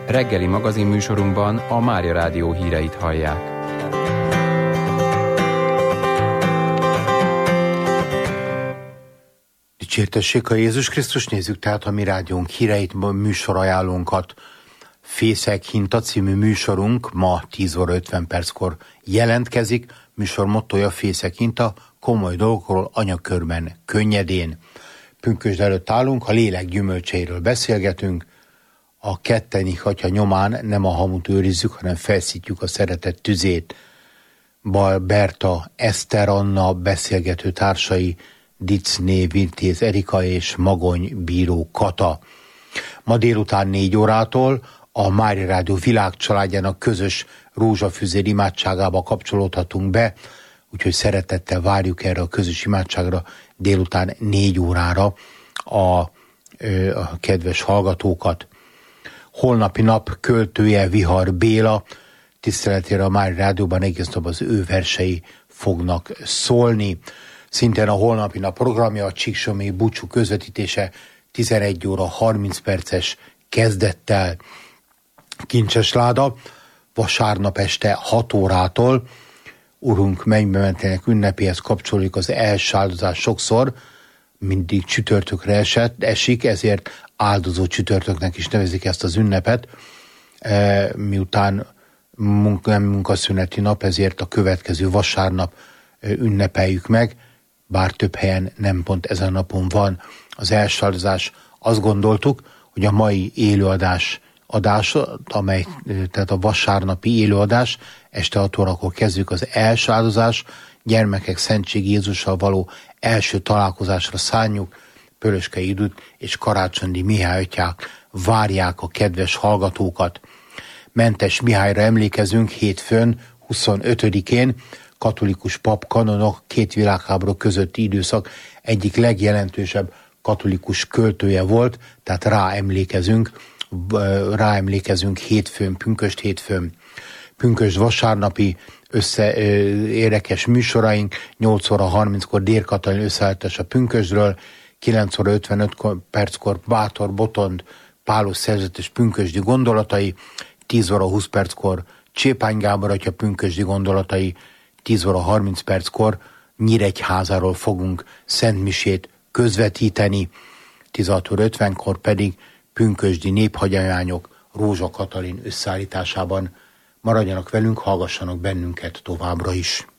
Reggeli magazinműsorunkban a Mária Rádió híreit hallják. Dicsértessék a Jézus Krisztus, nézzük tehát a mi rádiónk híreit, műsorajánlónkat. Fészek Hinta című műsorunk ma 10 óra 50 perckor jelentkezik. Műsor mottoja Fészek Hinta, komoly dolgokról anyakörben, könnyedén. Pünkösd előtt állunk, a lélek gyümölcseiről beszélgetünk. A ketteni atya nyomán nem a hamut őrizzük, hanem felszítjük a szeretet tüzét. Berta, Eszter Anna beszélgető társai, Dicné, Virtéz Erika és Magony bíró Kata. Ma délután 4 órától a Mária Rádió világcsaládjának közös rózsafüzér imádságába kapcsolódhatunk be, úgyhogy szeretettel várjuk erre a közös imádságra délután 4 órára a kedves hallgatókat. Holnapi nap költője Vihar Béla, tiszteletére a Mária Rádióban egész nap az ő versei fognak szólni. Szintén a holnapi nap programja a Csíksomé búcsú közvetítése 11 óra 30 perces kezdettel. Kincses láda vasárnap este 6 órától Urunk mennybe mentének ünnepéhez kapcsolódik az első áldozás sokszor, mindig csütörtökre esik, ezért áldozó csütörtöknek is nevezik ezt az ünnepet. Miután nem munkaszüneti nap, ezért a következő vasárnap ünnepeljük meg, bár több helyen nem pont ezen napon van az első áldozás. Azt gondoltuk, hogy a mai élőadás, amely tehát a vasárnapi élőadás, este 6 órakor kezdjük az első áldozás, gyermekek Szentségi Jézussal való első találkozásra szánjuk. Pöröskei Judit és Karácsonyi Mihály atyák várják a kedves hallgatókat. Mentes Mihályra emlékezünk hétfőn, 25-én, katolikus pap kanonok, 2 világháború közötti időszak egyik legjelentősebb katolikus költője volt, tehát ráemlékezünk hétfőn, pünkösd hétfőn. Pünkösd vasárnapi érdekes műsoraink, 8 óra 30-kor Dér Katalin összeállítás a pünkösdről, 9 óra 55 perckor Bátor Botond Pálos szerzetes pünkösdi gondolatai, 10 óra 20 perckor Csépány Gábor atya pünkösdi gondolatai, 10 óra 30 perckor Nyíregyházáról fogunk szentmisét közvetíteni, 16 óra 50-kor pedig pünkösdi néphagyományok Rózsa Katalin összeállításában. Maradjanak velünk, hallgassanak bennünket továbbra is.